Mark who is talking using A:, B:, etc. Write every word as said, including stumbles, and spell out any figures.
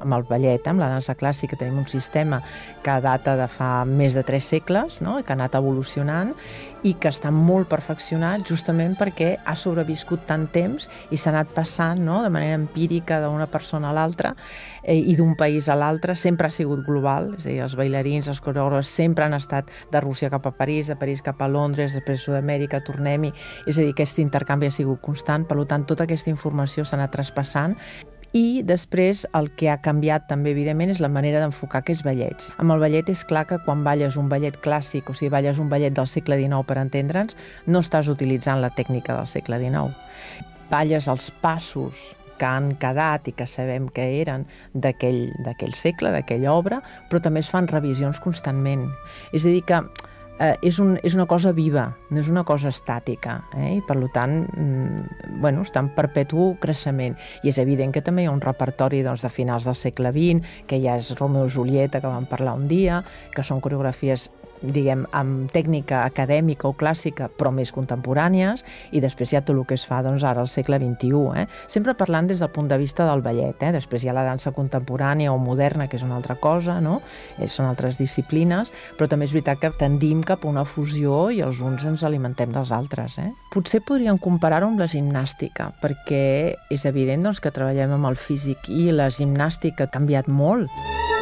A: amb el ballet, amb la dansa clàssica, tenim un sistema que data de fa més de tres segles, no? I que ha anat evolucionant i que està molt perfeccionat justament perquè ha sobreviscut tant temps i s'ha anat passant, no? De manera empírica d'una persona a l'altra eh, i d'un país a l'altre, sempre ha sigut global, és a dir, els bailarins, els coreògrafs sempre han estat de Rússia cap a París, de París cap a Londres, després a Sud-amèrica, tornem-hi, és a dir, aquest intercanvi ha sigut constant, per tant, tota aquesta informació s'ha anat traspassant. I després el que ha canviat també, evidentment, és la manera d'enfocar aquests ballets. Amb el ballet és clar que quan balles un ballet clàssic, o sigui, balles un ballet del segle dinou, per entendre'ns, no estàs utilitzant la tècnica del segle dinou. Balles els passos que han quedat i que sabem que eren d'aquell d'aquell segle, d'aquella obra, però també es fan revisions constantment. És a dir que Eh, és, un, és una cosa viva, no és una cosa estàtica, eh? I per tant mm, bueno, està en perpetu creixement. I és evident que també hi ha un repertori doncs, de finals del segle vint, que ja és Romeo i Julieta, que vam parlar un dia, que són coreografies diguem, amb tècnica acadèmica o clàssica, però més contemporànies, i després hi ha tot el que es fa doncs, ara al segle vint-i-u. Eh? Sempre parlant des del punt de vista del ballet. Eh? Després hi ha la dansa contemporània o moderna, que és una altra cosa, no? Eh, són altres disciplines, però també és veritat que tendim cap a una fusió i els uns ens alimentem dels altres. Eh? Potser podríem comparar-ho amb la gimnàstica, perquè és evident doncs, que treballem amb el físic i la gimnàstica ha canviat molt.